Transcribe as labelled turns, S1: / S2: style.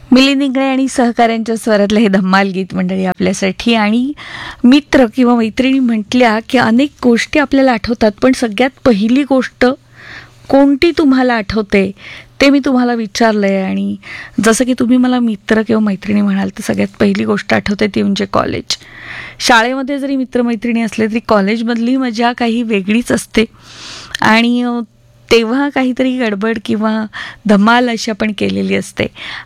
S1: मिलिंद इंगळे आणि सहकाऱ्यांच्या स्वरातलं हे धम्माल गीत मंडळी आपल्यासाठी. आणि मित्र किंवा मैत्रिणी म्हटल्या की अनेक गोष्टी आपल्याला आठवतात, पण सगळ्यात पहिली गोष्ट कोणती तुम्हाला आठवते ते मी तुम्हाला विचारलं आहे. आणि जसं की तुम्ही मला मित्र किंवा मैत्रिणी म्हणाल, तर सगळ्यात पहिली गोष्ट आठवते ती म्हणजे कॉलेज. शाळेमध्ये जरी मित्रमैत्रिणी असले तरी कॉलेजमधली मजा काही वेगळीच असते. आणि तेव्हा काहीतरी गडबड किंवा धमाल अशी आपण केलेली असते.